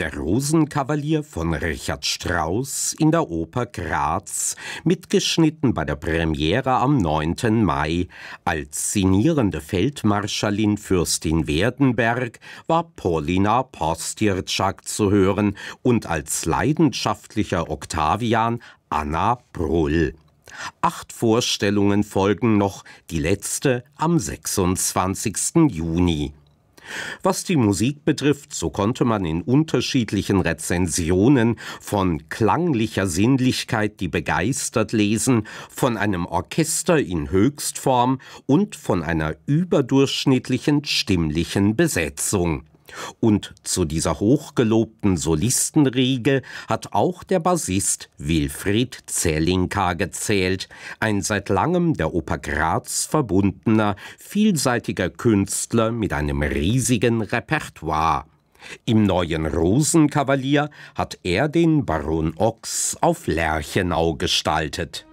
Der Rosenkavalier von Richard Strauss in der Oper Graz, mitgeschnitten bei der Premiere am 9. Mai. Als signierende Feldmarschallin Fürstin Werdenberg war Paulina Postierczak zu hören und als leidenschaftlicher Octavian Anna Brull. 8 Vorstellungen folgen noch, die letzte am 26. Juni. Was die Musik betrifft, so konnte man in unterschiedlichen Rezensionen von klanglicher Sinnlichkeit, die begeistert lesen, von einem Orchester in Höchstform und von einer überdurchschnittlichen stimmlichen Besetzung. Und zu dieser hochgelobten Solistenriege hat auch der Bassist Wilfried Zelinka gezählt, ein seit langem der Oper Graz verbundener, vielseitiger Künstler mit einem riesigen Repertoire. Im neuen Rosenkavalier hat er den Baron Ochs auf Lerchenau gestaltet.